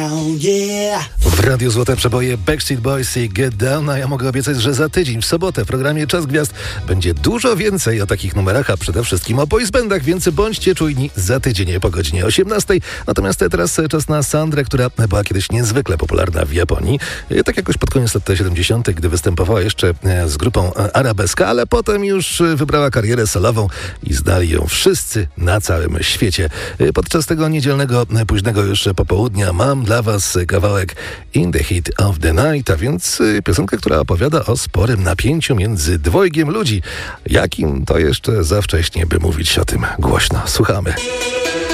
W Radiu Złote Przeboje Backstreet Boys i Get Down, a ja mogę obiecać, że za tydzień w sobotę w programie Czas Gwiazd będzie dużo więcej o takich numerach, a przede wszystkim o boysbandach, więc bądźcie czujni za tydzień po godzinie 18. Natomiast teraz czas na Sandrę, która była kiedyś niezwykle popularna w Japonii. Tak jakoś pod koniec lat 70., gdy występowała jeszcze z grupą Arabeska, ale potem już wybrała karierę solową i znali ją wszyscy na całym świecie. Podczas tego niedzielnego, późnego już popołudnia mam dla was kawałek In the Heat of the Night, a więc piosenkę, która opowiada o sporym napięciu między dwojgiem ludzi. Jakim to jeszcze za wcześnie, by mówić o tym głośno. Słuchamy.